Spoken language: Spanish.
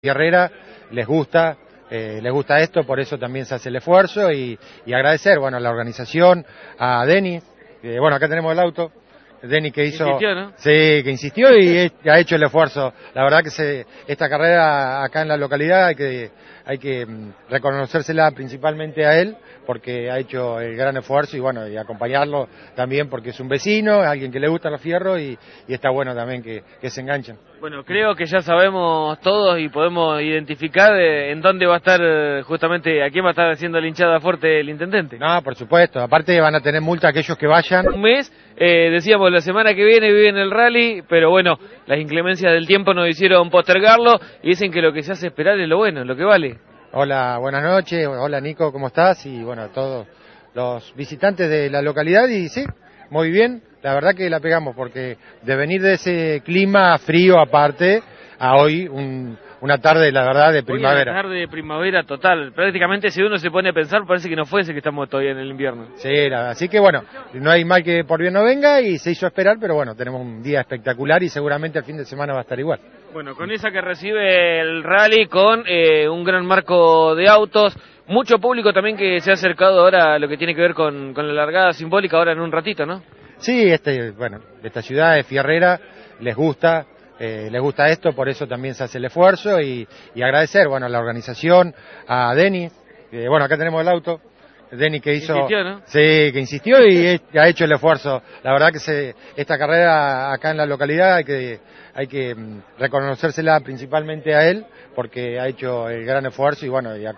Herrera les gusta esto, por eso también se hace el esfuerzo y agradecer, bueno, a la organización, a Denis, bueno, acá tenemos el auto, Denis que hizo, insistió, ¿no? sí, que insistió y ha hecho el esfuerzo. La verdad que esta carrera acá en la localidad hay que reconocérsela principalmente a él, porque ha hecho el gran esfuerzo y bueno, y acompañarlo también porque es un vecino, alguien que le gusta los fierros y está bueno también que se enganchen. Bueno, creo que ya sabemos todos y podemos identificar en dónde va a estar justamente, a quién va a estar haciendo la hinchada fuerte el intendente. No, por supuesto, aparte van a tener multa aquellos que vayan. Un mes, decíamos la semana que viene el rally, pero bueno, las inclemencias del tiempo nos hicieron postergarlo y dicen que lo que se hace esperar es lo bueno, es lo que vale. Hola, buenas noches, hola Nico, ¿cómo estás? Y bueno, a todos los visitantes de la localidad y sí, muy bien, la verdad que la pegamos porque de venir de ese clima frío aparte a hoy una tarde, la verdad, de primavera. Una tarde de primavera total, prácticamente si uno se pone a pensar parece que no fuese que estamos todavía en el invierno. Sí, así que bueno, no hay mal que por bien no venga y se hizo esperar, pero bueno, tenemos un día espectacular y seguramente el fin de semana va a estar igual. Bueno, con esa que recibe el rally, con un gran marco de autos, mucho público también que se ha acercado ahora a lo que tiene que ver con la largada simbólica ahora en un ratito, ¿no? Sí, bueno, esta ciudad de Fierrera les gusta esto, por eso también se hace el esfuerzo y agradecer, bueno, a la organización, a Denis, bueno, acá tenemos el auto, Denis que hizo, insistió, ¿no? sí, que insistió y ha hecho el esfuerzo. La verdad que esta carrera acá en la localidad hay que reconocérsela principalmente a él, porque ha hecho el gran esfuerzo y bueno, y